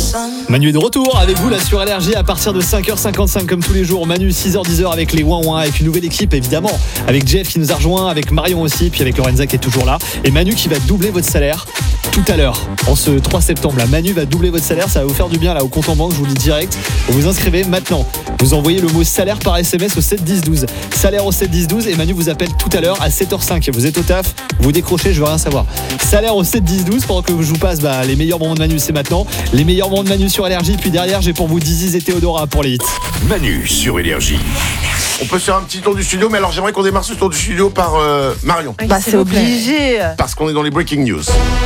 Manu est de retour avec vous là sur Énergie à partir de 5h55 comme tous les jours. Manu 6h-10h avec les Ouin Ouin, avec une nouvelle équipe évidemment, avec Jeff qui nous a rejoint, avec Marion aussi, puis avec Lorenza qui est toujours là. Et Manu qui va doubler votre salaire tout à l'heure, en ce 3 septembre là. Manu va doubler votre salaire, ça va vous faire du bien là au compte en banque, je vous le dis direct. Vous vous inscrivez maintenant, vous envoyez le mot salaire par SMS au 7 10 12. Salaire au 7 10 12 et Manu vous appelle tout à l'heure à 7h05. Vous êtes au taf, vous décrochez, je veux rien savoir. Salaire au 7 10 12 pendant que je vous passe les meilleurs moments de Manu, c'est maintenant. Les meilleurs moments de Manu sur Énergie, puis derrière j'ai pour vous Diziz et Théodora pour les hits. Manu sur Énergie. On peut faire un petit tour du studio, mais alors j'aimerais qu'on démarre ce tour du studio par Marion. Bah c'est obligé. Parce qu'on est dans les breaking news.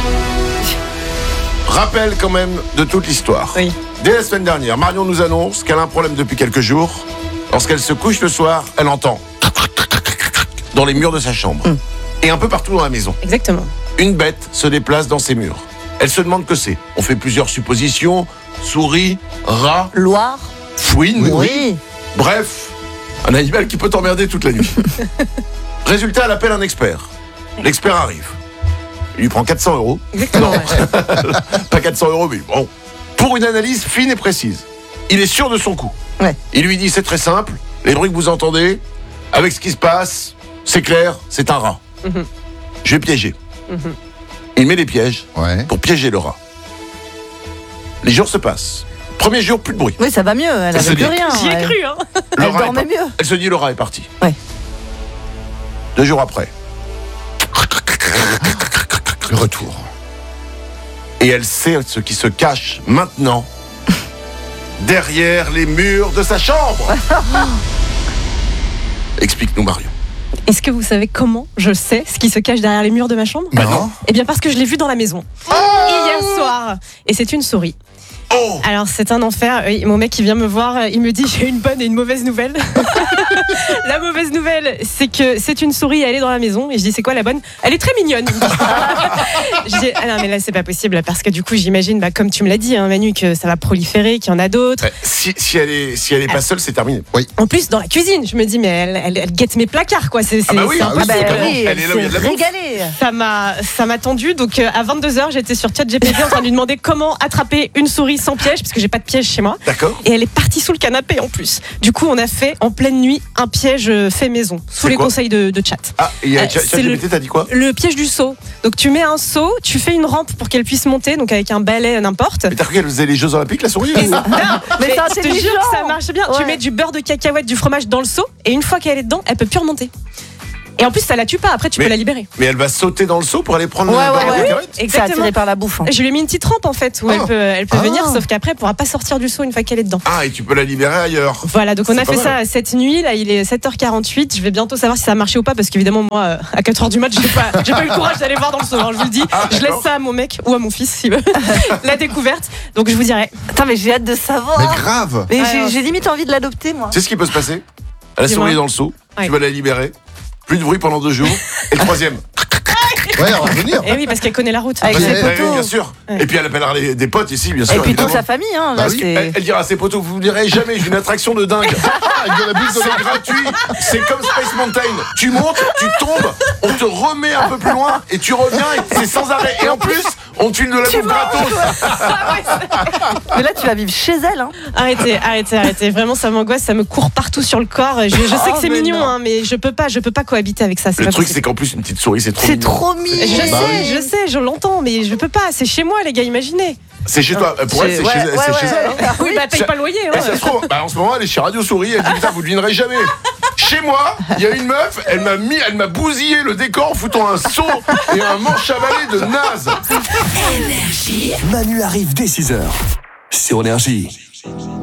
Rappel quand même de toute l'histoire. Oui. Dès la semaine dernière, Marion nous annonce qu'elle a un problème depuis quelques jours. Lorsqu'elle se couche le soir, elle entend dans les murs de sa chambre. Et un peu partout dans la maison. Exactement. Une bête se déplace dans ses murs. Elle se demande que c'est. On fait plusieurs suppositions. Souris, rat, Loire. fouine. Oui. Bref, un animal qui peut t'emmerder toute la nuit. Résultat, elle appelle un expert. L'expert arrive. Il lui prend 400 €. Exactement. Non, pas 400 €, mais bon. Pour une analyse fine et précise. Il est sûr de son coup. Ouais. Il lui dit, c'est très simple. Les bruits que vous entendez, avec ce qui se passe, c'est clair, c'est un rat. Je vais piéger. Il met des pièges pour piéger le rat. Les jours se passent. Premier jour, plus de bruit. Oui, ça va mieux. Elle se avait plus dit- rien. J'y ai cru, hein. Le Elle rat est dormait mieux. Elle se dit, le rat est parti. Ouais. 2 jours après. Le retour. Et elle sait ce qui se cache maintenant derrière les murs de sa chambre. Explique-nous, Marion. Est-ce que vous savez comment je sais ce qui se cache derrière les murs de ma chambre? Bah non. Eh bien parce que je l'ai vu dans la maison hier soir. Et c'est une souris. Oh, Alors c'est un enfer. Oui, mon mec il vient me voir, il me dit j'ai une bonne et une mauvaise nouvelle. La mauvaise nouvelle c'est que c'est une souris, elle est dans la maison. Et je dis c'est quoi la bonne? Elle est très mignonne. Je dis ah non mais là c'est pas possible parce que du coup j'imagine comme tu me l'as dit Manu que ça va proliférer, qu'il y en a d'autres. si elle est pas seule, c'est terminé. En plus dans la cuisine je me dis mais elle guette mes placards quoi. C'est Ah bah oui, impossible. oui, elle est là où il y a de la bouffe. régalé. Ça m'a tendu, donc à 22h j'étais sur ChatGPT en train de lui demander comment attraper une souris sans piège, parce que j'ai pas de piège chez moi. D'accord. Et elle est partie sous le canapé en plus. Du coup on a fait en pleine nuit un piège fait maison, sous C'est les quoi conseils de chat. Ah, et c'est ChatGPT, t'as dit quoi? Le piège du seau. Donc tu mets un seau, tu fais une rampe pour qu'elle puisse monter, donc avec un balai n'importe. Mais t'as cru qu'elle faisait les Jeux Olympiques, la souris ou... Non, Mais c'est je te intelligent. jure que ça marche bien. Tu Ouais. mets du beurre de cacahuète, du fromage dans le seau, et une fois qu'elle est dedans, elle peut plus remonter. Et en plus, ça la tue pas. Après, tu peux la libérer. Mais elle va sauter dans le seau pour aller prendre Ouais, le beurre ouais, de ouais. cacahuète. C'est Exactement. attiré par la bouffe. Je lui ai mis une petite rampe en fait où elle peut venir, sauf qu'après elle pourra pas sortir du seau une fois qu'elle est dedans. Ah, et tu peux la libérer ailleurs. Voilà, donc on C'est a pas fait mal. ça cette nuit, là il est 7h48, je vais bientôt savoir si ça a marché ou pas parce qu'évidemment moi à 4h du mat j'ai pas eu le courage d'aller voir dans le seau, je vous le dis, je laisse ça à mon mec ou à mon fils s'il veut, la découverte, donc je vous dirai. Attends, mais j'ai hâte de savoir. Mais grave. Mais Ouais, j'ai limite envie de l'adopter, moi. Tu sais ce qui peut se passer? La Dis-moi. souris est dans le seau, Ouais. tu vas la libérer, plus de bruit pendant 2 jours, et le troisième. Ouais, on va revenir. Et oui parce qu'elle connaît la route. Avec Bah, ses oui, poteaux. bien sûr. Ouais. Et puis elle appellera des potes ici, bien sûr. Et puis toute évidemment. sa famille, hein. Bah Là, oui. c'est- Elle dira à ses potos, vous ne direz jamais, j'ai une attraction de dingue. Avec de la buse de C'est gratuit, c'est comme Space Mountain. Tu montes, tu tombes, on te remet un peu plus loin et tu reviens et c'est sans arrêt. Et en plus, on te file de la bouffe gratos. Mais là, tu vas vivre chez elle, hein. Arrêtez, vraiment ça m'angoisse, ça me court partout sur le corps. Je sais que c'est mais mignon non. hein, mais je peux pas cohabiter avec ça. C'est Le pas truc, possible. c'est qu'en plus, une petite souris, c'est trop C'est mignon. trop mignon. Je sais, je l'entends, mais je peux pas. C'est chez moi, les gars, imaginez. C'est chez toi. Pour elle, c'est chez elle. Hein. Oui, bah paye pas le loyer. Et ça se trouve, en ce moment, elle est chez Radio Souris. Elle dit putain, vous devinerez jamais. Chez moi, il y a une meuf, elle m'a bousillé le décor en foutant un seau et un manche à balai de naze. Manu arrive dès 6h sur Énergie.